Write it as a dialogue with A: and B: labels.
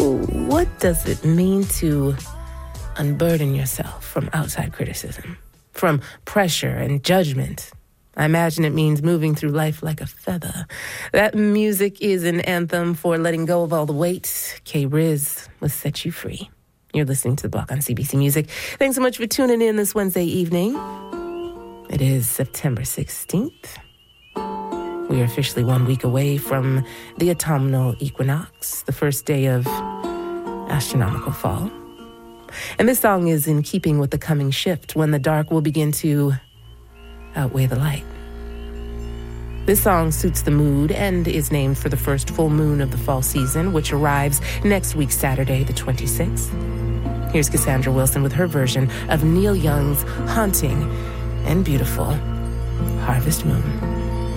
A: What does it mean to unburden yourself from outside criticism, from pressure and judgment? I imagine it means moving through life like a feather. That music is an anthem for letting go of all the weight. K-Riz will set you free. You're listening to The Block on CBC Music. Thanks so much for tuning in this Wednesday evening. It is September 16th. We are officially 1 week away from the autumnal equinox, the first day of astronomical fall. And this song is in keeping with the coming shift when the dark will begin to outweigh the light. This song suits the mood and is named for the first full moon of the fall season, which arrives next week, Saturday, the 26th. Here's Cassandra Wilson with her version of Neil Young's haunting and beautiful Harvest Moon.